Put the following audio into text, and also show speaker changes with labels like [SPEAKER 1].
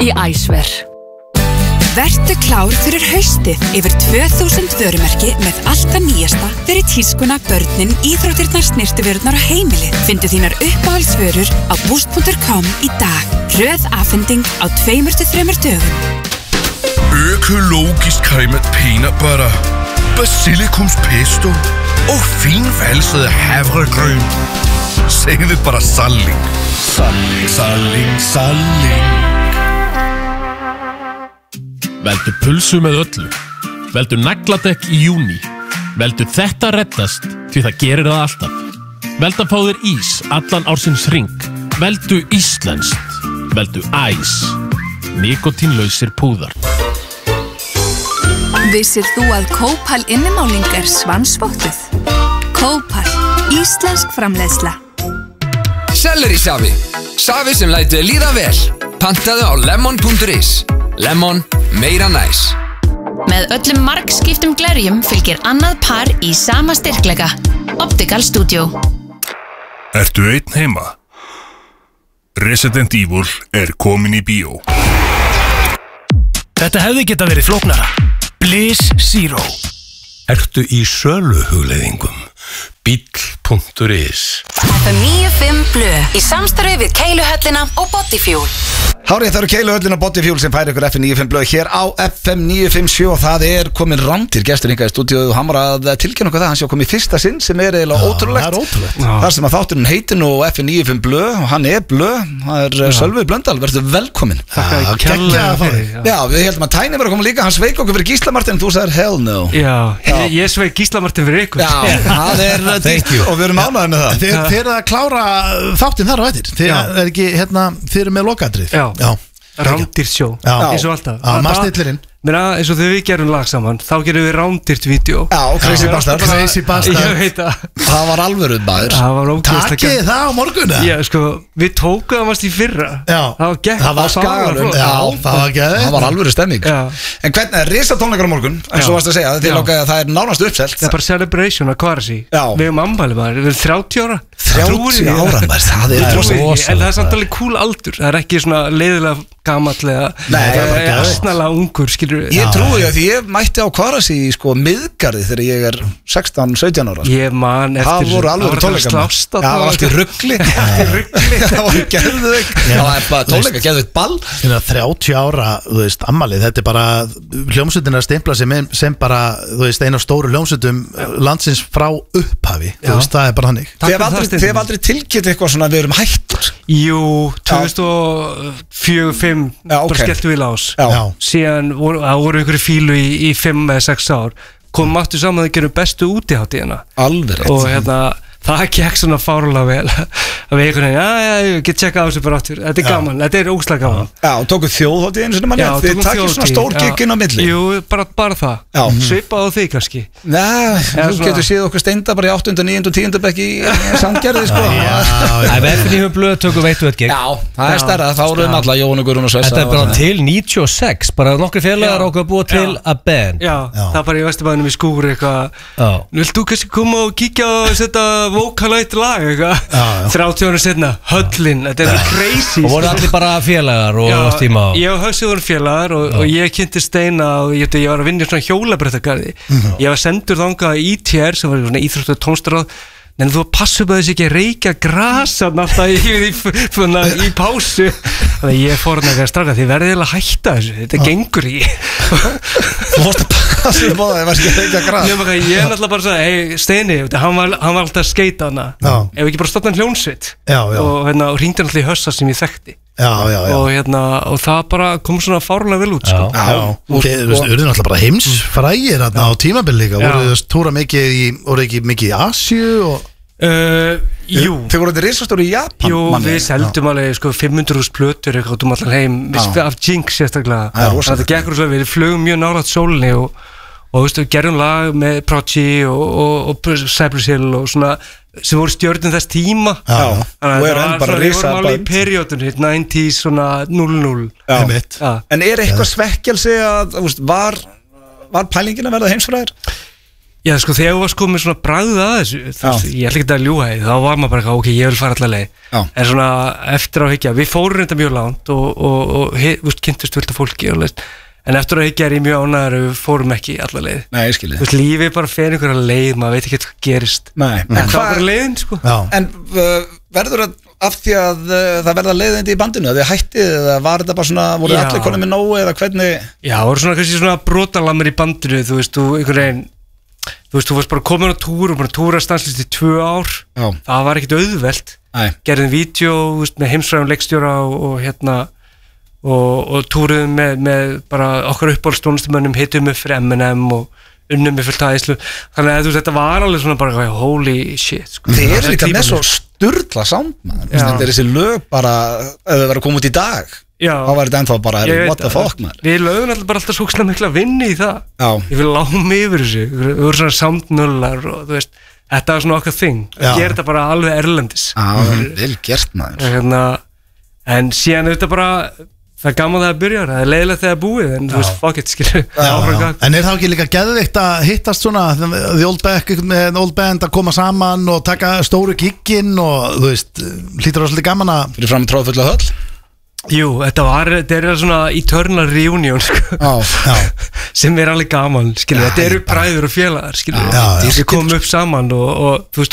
[SPEAKER 1] í Æsver.
[SPEAKER 2] Vertu klár fyrir haustið. Yfir 2000 vörumerki með allt það nýjasta fyrir tískuna, börnin, íþróttirnar, snyrtivörurnar og heimilið. Findu þínar uppáhaldsvörur á boost.com í dag. Röð afhending á 2-3 dögum.
[SPEAKER 3] Økologisk cremet peanut butter, basilikumspesto og finvalset havregryn. Segðu bara salling. Salling, salling, salling.
[SPEAKER 4] Veldu pulsu með öllu. Veldu nagladekk í júní. Veldu þetta reddast, því það gerir það alltaf. Veldu að fá þér ís allan ársins hring. Veldu íslenskt. Veldu æs. Nikotínlausir púðar.
[SPEAKER 5] Vissir þú að Kópal innimáling svansvottuð? Kópal, íslensk framleiðsla.
[SPEAKER 6] Selleri safi. Safi sem lætur líða vel. Pantaðu á lemon.is. Lemon, meira næs.
[SPEAKER 7] Með öllum margskiptum glerjum fylgir annað par í sama styrkleika. Optical Studio.
[SPEAKER 3] Ertu einn heima? Resident Evil komin í bíó.
[SPEAKER 8] Þetta hefði geta verið flóknara. Bliss Zero.
[SPEAKER 9] Ertu í söluhugleiðingum? Bíll.is.
[SPEAKER 10] FM 95 Blö í samstarfi við Keiluhöllina og Bodyfuel.
[SPEAKER 11] Hárið, það eru Keiluhöllin og Bodyfuel sem færir ykkur FM 95 Blö hér á FM 957 og það komin Randír gestur hingað í stúdíóið og hann var að tilkynna okkur það, hann sé að koma í fyrsta sinn sem eiginlega ótrúlegt.
[SPEAKER 8] Það ótrúlegt.
[SPEAKER 11] Þar sem að þátturinn heitir nú FM 95 Blö og hann Blö, það Sölvi Blöndal, verður velkomin.
[SPEAKER 8] Þakka kærlega fyrir.
[SPEAKER 11] Já, við heldum að Tæni var að koma líka, hann sveik okkur fyrir Gísla Martin, þú sagðir hell no.
[SPEAKER 12] Já, ég sveik Gísla Martin fyrir ykkur.
[SPEAKER 11] Já, það dýrt og við erum ánægðir með það.
[SPEAKER 8] Þið eru að klára þáttinn þar á eftir. Þið ekki, þið eru með lokaatrið.
[SPEAKER 12] Já. Rándýrt sjó, eins og alltaf.
[SPEAKER 8] Maður snillirinn.
[SPEAKER 12] Eins og þegar við gerum lag saman, þá gerum við rándýrt vídeo.
[SPEAKER 11] Já, Crazy Bastard.
[SPEAKER 12] Ég veit það.
[SPEAKER 11] Það var alvöruð maður.
[SPEAKER 8] Takkið það á morgun.
[SPEAKER 12] Já, sko, við tókuðum að í fyrra.
[SPEAKER 8] Já,
[SPEAKER 11] það var Skagalund. Já,
[SPEAKER 8] það var geðveikt.
[SPEAKER 11] Það var alvöru stemming. En hvernig risatónleikar á morgun, eins og varst að segja, þið lókaði að það nánast uppselt.
[SPEAKER 12] Það bara celebration að Kvarasi. Við erum ammæli maður, við erum 30 ára.
[SPEAKER 11] 30 ára maður, það rosalega.
[SPEAKER 12] En það samt alveg cool aldur. Það ekki svona leiðilega gamallega.
[SPEAKER 11] Nei,
[SPEAKER 12] asnalega ungur, skilur.
[SPEAKER 11] Ég trúi að því ég mætti á Kvarasi í miðgarði þegar ég 16-17 ára.
[SPEAKER 12] Ég man eftir.
[SPEAKER 11] Það voru alveg tónleikar. Það var allt í rugli. Það var geðveik. Það var bara tónleikar, geðveikt ball.
[SPEAKER 8] 30 ára, þú veist, ammælið. Þetta bara hljómsveitin að stimpla sem bara, þú veist, eina af stóru hljómsveitum landsins frá upphafi. Þú veist, það bara hannig.
[SPEAKER 11] Þið hef aldrei tilkynnt eitthvað svona að við erum hættur?
[SPEAKER 12] Jú, 2004-05 bara skelltu við lás. Síðan voru einhverju fílu í 5 eða 6 ár. Komum aftur saman að gera bestu útiháttíðina.
[SPEAKER 11] Alveg rétt.
[SPEAKER 12] Og það gekk svona fárlega vel að við einhvern veginn, ég get tjekka á þessu bara áttur. Þetta gaman, þetta ógeðslega gaman.
[SPEAKER 11] Já, og tókuð þjóðhátíð einu sinni manni. Þið takkir svona stór gig inn á milli.
[SPEAKER 12] Jú, bara það. Svipað á þig kannski.
[SPEAKER 11] Nei, þú getur séð okkur steinda bara í 8., 9. og 10. bekk í Sandgerði, sko.
[SPEAKER 13] Ef FM Blöð tökum veitu eitt gig.
[SPEAKER 11] Já, það stærra, þá erum alla Jón og Guðrún og Svessa.
[SPEAKER 13] Þetta bara til 96, bara nokkri félagar okkur að búa til að band.
[SPEAKER 12] Já, það bara í Vesturbænum í Skúr eitthvað. Vilt þú kannski koma og kíkja og setja vokalætt lag eitthvað 30 ára setna, höllin, þetta crazy.
[SPEAKER 13] Og voru allir bara félagar og stíma á?
[SPEAKER 12] Ég og Hössi voru félagar og ég kynnti Steina og ég var að vinna í svona hjólabrettagarði. Ég var sendur þangað í ITR sem var svona íþróttu tónstaráð. En þú passu bara þessi ekki að reykja grasan alltaf í pásu. Þannig að ég fór að straka því verðið að hætta þessu, þetta gengur í.
[SPEAKER 11] Þú fórst að passu upp á það, það var ekki að reykja gras.
[SPEAKER 12] Ég náttúrulega bara sagði, hei Steini, hann var alltaf að skeita hana. Ef ekki bara stofna hljónsveit. Og hringdi náttúrulega í Hössa sem ég þekkti. Og það bara kom svona fárlega vel út, sko.
[SPEAKER 8] Þið urðu náttúrulega bara heimsfrægir á tímabili líka. Voru þið tóra mikið í Asíu og
[SPEAKER 12] jú.
[SPEAKER 11] Þið voru þetta risastóri í Japan.
[SPEAKER 12] Jú, við seldum alveg 500.000 plötur eitthvað allan heim af Jinx sérstaklega. Það gekkur svo við flögum mjög nálægt sólinni og við gerðum lag með Prodigy og Cypress Hill og svona sem voru stjörnum þess tíma. Þannig að við vorum alveg í periodunni 90s svona 00.
[SPEAKER 11] En eitthvað svekkelsi að var pælingin að verða heimsfræðir?
[SPEAKER 12] Já, sko, þegar þú varst komið svona bragðið að þessu, ég ætla ekki að ljúga því, þá var maður bara, ok, ég vil fara alla leið. En svona, eftir á hyggja, við fórum reynda mjög langt og kynntust fullt af fólki og leist. En eftir að hyggja ég mjög ánægður að við fórum ekki alla leið.
[SPEAKER 11] Nei, ég skilji.
[SPEAKER 12] Lífið bara fer einhverja leið, maður veit ekki hvað gerist.
[SPEAKER 11] Nei.
[SPEAKER 12] En það var bara leiðin, sko.
[SPEAKER 11] En verður það af því að það verða leiðindi í bandinu, að þið hættið, eða var þetta bara svona, voru allir konum með nógu, eða hvernig? Já,
[SPEAKER 12] það voru svona kannski svona brotalamir í bandinu, þú veist, þú varst bara komin á túr og bara túra stanslist í 2 ár. Það var ekkit auðvelt. Gerðum vídeo, með heimsfræðum leikstjóra og túruðum með bara okkar uppáhaldstónlistamönnum, hitum upp fyrir M&M og unnum með fullt aðeinslu, þannig að þetta var alveg svona bara holy shit, sko.
[SPEAKER 11] Þið eru líka með svo sturla sound, maður, þetta þessi lög bara, ef það verður að koma út í dag, þá var þetta ennþá bara, what the fuck, maður. Við
[SPEAKER 12] lögum alltaf bara alltaf svo mikla vinni í það, ég vil láma yfir þessu, við vorum svona soundnullar og þú veist, þetta var svona okkar thing, að gera þetta bara alveg erlendis.
[SPEAKER 11] Vel gert, maður.
[SPEAKER 12] En síðan þetta bara, það er gaman það að byrja, það er leiðilegt þegar búið, en þú veist, fuck it, skilur.
[SPEAKER 8] En það ekki líka geðvikt að hittast svona, the old back með old band að koma saman og taka stóru gigginn og þú veist, hlýtur það svolítið gaman að...
[SPEAKER 11] Fyrir fram tróðfulla höll?
[SPEAKER 12] Jú, þetta er svona eternal reunion, sko, sem alveg gaman, skilur, þetta eru bræður og félagar, skilur, við komum upp saman og þú veist,